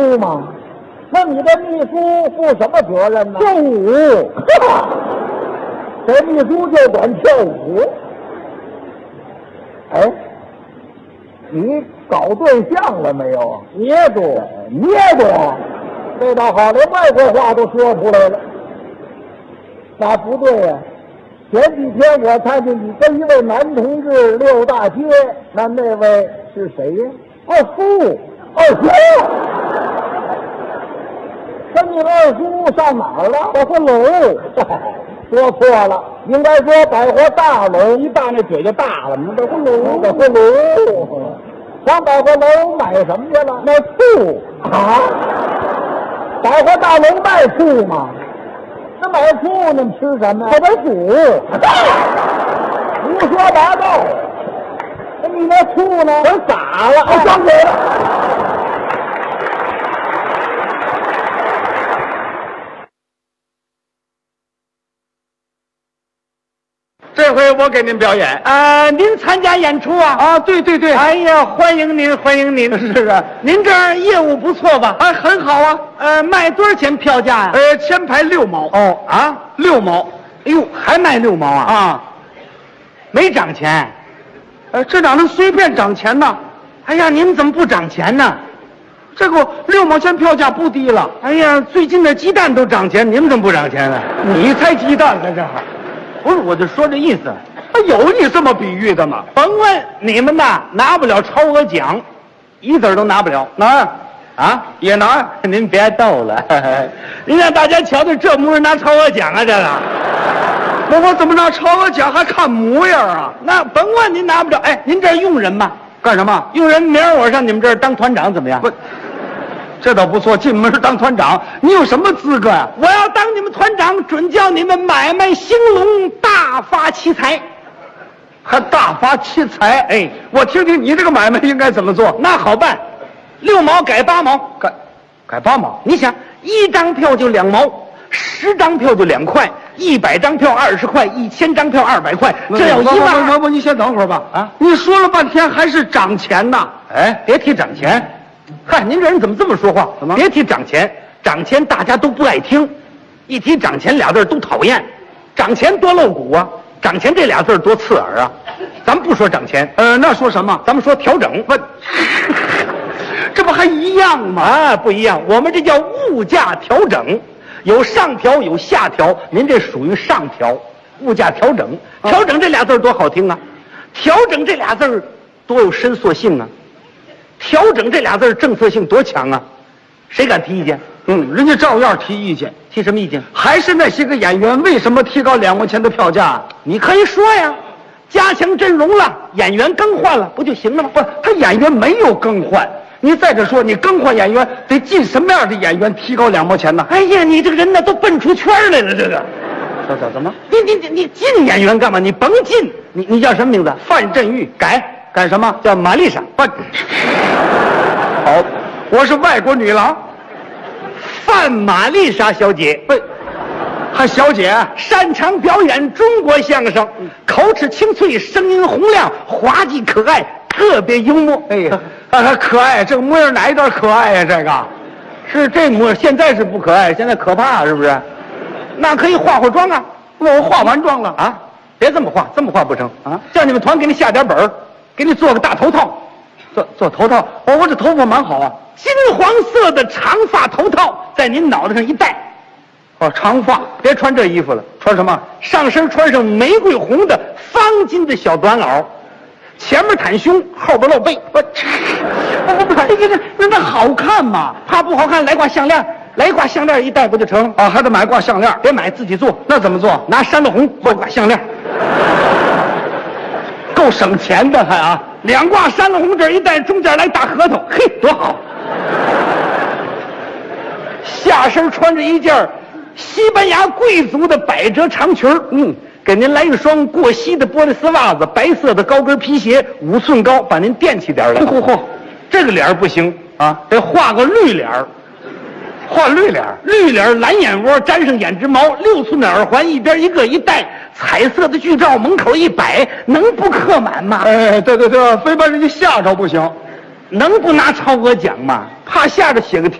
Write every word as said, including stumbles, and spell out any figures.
书吗？那你的秘书负什么责任呢？ 跳舞， 这秘书就管跳舞。哎，你搞对象了没有？ 捏住， 捏住，这倒好，连外国话都说出来了。那不对呀、啊，前几天我看见你跟一位男同志溜大街，那那位是谁呀？二叔，二叔，跟你二叔上哪儿了？ 百货楼。 说错了，应该说百货大楼。 一大那嘴就大了，你百货楼， 百货楼。上百货楼买什么去了？ 买醋啊！百货大楼卖醋吗？那买醋呢？吃什么？ 买点煮。 胡说八道！那你那醋呢？ 全洒了， 我装给了。 这回我给您表演啊、呃！您参加演出啊？ 啊，对对对！ 哎呀，欢迎您，欢迎您！ 是啊， 您这儿业务不错吧？ 啊，很好啊。 呃，卖多少钱票价呀、啊？ 呃，前排六毛。 哦啊， 六毛。 哎呦，还卖六毛啊？ 啊， 没涨钱。 呃，这哪能随便涨钱呢？ 哎呀，你们怎么不涨钱呢？ 这个六毛钱票价不低了。 哎呀，最近的鸡蛋都涨钱，你们怎么不涨钱呢？ 你才鸡蛋呢，这不是，我就说这意思。 有你这么比喻的吗？ 甭问，你们呐拿不了超额奖，一子都拿不了。 拿呀， 啊， 也拿呀。 您别逗了，您让大家瞧瞧这模样拿超额奖啊，这个。 我我怎么拿超额奖还看模样啊？ 那甭问您拿不了。哎，您这儿用人吗？ 干什么？ 用人，明儿我上你们这儿当团长怎么样？ 不，这倒不错，进门当团长，你有什么资格呀、啊？ 我要当你们团长，准叫你们买卖兴隆，大发其财。 还大发其财？ 哎， 我听听你这个买卖应该怎么做？ 那好办，六毛改八毛， 改改八毛。 你想，一张票就两毛，十张票就两块，一百张票二十块，一千张票二百块，这要一万。 不不不，你先等会儿吧。 啊， 你说了半天还是涨钱呐？ 哎，别提涨钱。嗨，您这人怎么这么说话？ 怎么？ 别提涨钱，涨钱大家都不爱听，一提涨钱俩字都讨厌，涨钱多露骨啊。涨钱这俩字多刺耳啊！咱们不说涨钱， 呃，那说什么？ 咱们说调整。 不，这不还一样吗？ 啊，不一样，我们这叫物价调整，有上调有下调，您这属于上调，物价调整。调整这俩字多好听啊！调整这俩字多有伸缩性啊！调整这俩字政策性多强啊！谁敢提意见？ 嗯，人家照样提意见。 提什么意见？ 还是那些个演员为什么提高两毛钱的票价？ 你可以说呀，加强阵容了，演员更换了，不就行了吗？ 不，他演员没有更换。你再者说，你更换演员得进什么样的演员提高两毛钱呢？ 哎呀，你这个人呢都奔出圈来了，这个。 怎怎怎么？ 你你你你进演员干嘛？你甭进，你你叫什么名字？ 范振钰。 改改什么？ 叫玛丽莎。 不，好，我是外国女郎。 范玛丽莎小姐， 不，还小姐， 擅长表演中国相声，口齿清脆，声音洪亮，滑稽可爱，特别幽默。 哎呀，啊，可爱，这个模样哪一段可爱呀、啊？这个是这模样，现在是不可爱，现在可怕，是不是？那可以化化妆啊！ 我化完妆了啊，别这么化，这么化不成啊！ 叫你们团给你下点本儿，给你做个大头套。 做做头套，哦，我这头发蛮好啊， 金黄色的长发头套在您脑袋上一戴， 哦，长发， 别穿这衣服了， 穿什么？ 上身穿上玫瑰红的方巾的小短袄，前面袒胸，后边露背。 我，我不看，这这这那好看吗？ 怕不好看，来挂项链，来一挂项链一戴不就成？ 啊，还得买挂项链， 别买自己做。 那怎么做？ 拿山乐红做挂项链， 够省钱的还啊。 两挂山乐红这一戴，中间来大核桃，嘿，多好！下身穿着一件西班牙贵族的百褶长裙，嗯，给您来一双过膝的玻璃丝袜子，白色的高跟皮鞋，五寸高，把您垫起点来。 嚯嚯， 这个脸儿不行啊， 得画个绿脸儿， 画绿脸， 绿脸蓝眼窝，粘上胭脂毛，六寸的耳环，一边一个一戴，彩色的剧照门口一摆，能不客满吗？ 哎，对对对，非把人家吓着不行， 能不拿超额奖吗？怕吓着写个